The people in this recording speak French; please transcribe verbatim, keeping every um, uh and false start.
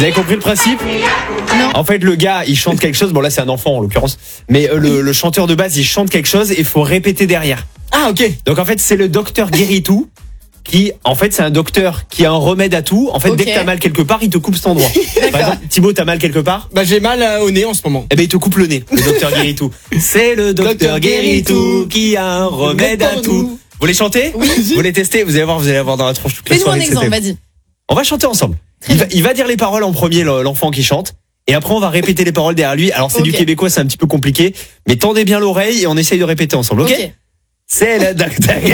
Vous avez compris le principe ? Non. En fait, le gars, il chante quelque chose. Bon, là, c'est un enfant en l'occurrence. Mais euh, le, le chanteur de base, il chante quelque chose et il faut répéter derrière. Ah, ok. Donc, en fait, c'est le docteur Guéritou qui, en fait, c'est un docteur qui a un remède à tout. En fait, Ok. dès que t'as mal quelque part, il te coupe cet endroit. Par exemple, Thibaut, t'as mal quelque part ? Bah, j'ai mal euh, au nez en ce moment. Eh ben, il te coupe le nez, le docteur Guéritou. C'est le docteur Docteur Guéritou Guéritou qui a un remède à pour tout. nous. Vous voulez chanter ? Oui. Vous voulez tester ? Vous allez voir, vous allez avoir dans la tronche toute la Fais-nous un soirée. exemple, c'était- vas-y. On va chanter ensemble. Il va, il va dire les paroles en premier, le- l'enfant qui chante. Et après, on va répéter les paroles derrière lui. Alors, c'est Ok. du québécois, c'est un petit peu compliqué. Mais tendez bien l'oreille et on essaye de répéter ensemble, ok, Ok. C'est le docteur